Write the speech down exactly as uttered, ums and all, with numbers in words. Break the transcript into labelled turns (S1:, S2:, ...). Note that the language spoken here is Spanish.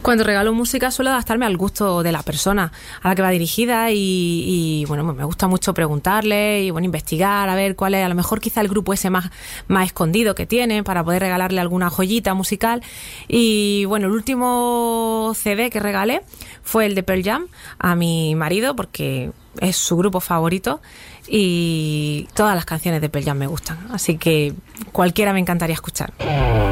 S1: Cuando regalo música suelo adaptarme al gusto de la persona a la que va dirigida y, y bueno, me gusta mucho preguntarle y bueno, investigar, a ver cuál es a lo mejor quizá el grupo ese más, más escondido que tiene para poder regalarle alguna joyita musical. Y bueno, el último C D que regalé fue el de Pearl Jam a mi marido porque es su grupo favorito y todas las canciones de Pearl Jam me gustan, así que cualquiera me encantaría escuchar.